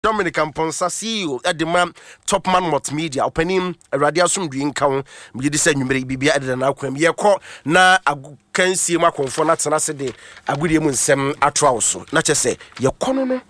Dominic Amponsa CEO Edema Topman Multimedia opening radio asumdwe nka ho mede se nwumere bibia ededa na akwam ye kɔ na akansie makonfo na tena se de agudie mu nsem atroa so na kyese ye kɔ no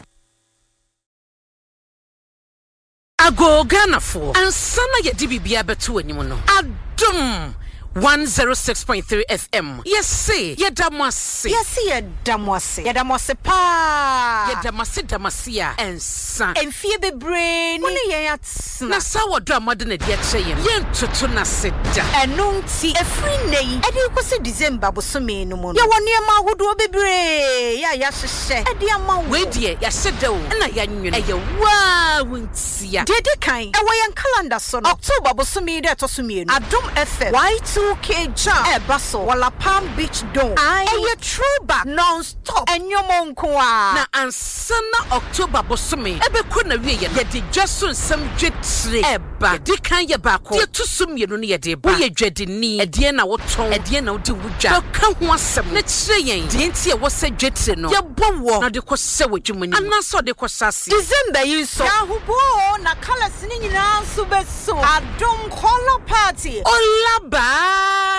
Ago Ganafo ansana ye di bibia beto anim no adom 106.3 FM. Yes, see, Yedamasi. Yes, see, Yedamasi. Yedamasi pa. Yedamasi damasia and son. And fear the brain. Only yats. Na sawa drama than a dear chain. Yen tutuna sit. And nunti a free name. And you could say December was so mean no more. You want near my who do be brave. Ya, yes, she. And dear ma, wait, dear, ya said though. And I yan you. Wow, won't see ya. Did the kind. A way and calendar son. October was so me that was me. I don't effect. Why 2K jam Basso Walla Palm Beach Dome. I a throwback non-stop and your monkwa. Na ansana October bosumi ebe kuna wiye ye di jasun some jetri eba di kan ye bako di to sum ye no ye de ba ye dwedi ni edie na woton edie na wodi wudwa ka ho asem na kire yen di nti e wo se dwetri no ye bowo na de ko se wadwumani anaso de ko sase December yi so ya hubo na colors ni nyina so beso adom color party olaba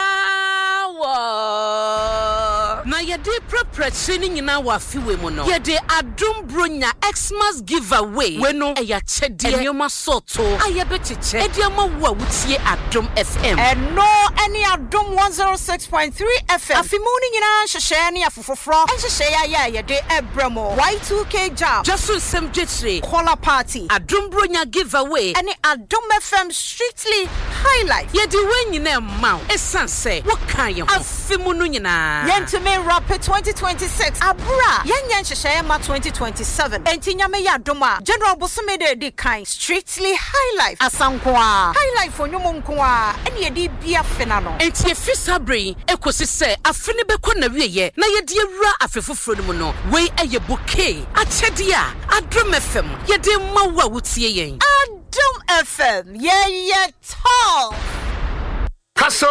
na yede preparation nyina wa fiwe mu no yede adom bronya Xmas giveaway we no eya chede enyoma soto ayebetiche ediama wo wutie adom FM and no any adom 106.3 FM afimuni nyina hwehwe ne afofofro enhwehwe ya yede ebramo Y2K jam jasun sem jetre color party adom bronya giveaway any adom FM strictly highlight yede we nyina ma esanse wo kan ye afimunu nyina yentime rapid 2026 abra yenyen hwehwe ma 2027 entinyame ya doma general bosume de kind strictly highlight asankwa highlight for nyomo nkoa ene yedi bia fena no enti efisabre ekosi se afene bekọ na wieye na yedi awura afefoforo no mu no we eye bouquet achede a adom FM yedi mawa wutie yen adom FM ye tall Kasa.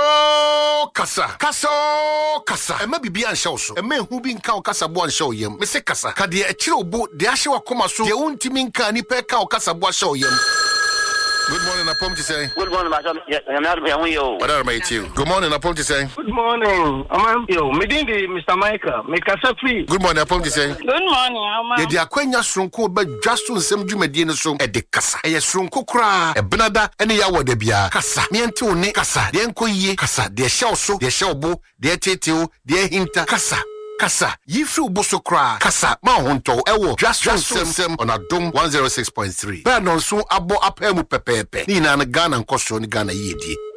Ema bibi an show so. Ema hu bi nka o kasa bo an show yem. Me se kasa. Ka de e kire obo de ahye wakoma so. De untimi nka ni pe ka o kasa bo show yem. Good morning, Apom to say. Good morning, Madam. I'm not here with you. What are you? Good morning, Apom to say. Good morning. I'm you. Medindi, Mr. Michael. Make us free. Good morning, Apom to say. Good morning, Ama. Ye di akwanya sonko ba dwaso nsem dwumadi ne so e de kasa. E ye sonko kra. E benada ene ya wode bia. Kasa. Me ente one kasa. De enko yie. Kasa. De hye so. De hye obo. De teteo. De hinta. Kasa. Kasa, yifu boso kra. Kasa, ma honto, ewo. Just sem on Adom 106.3. Ba non so abo apemu pepepe. Ni na Ghana nkoso ni Ghana yedi.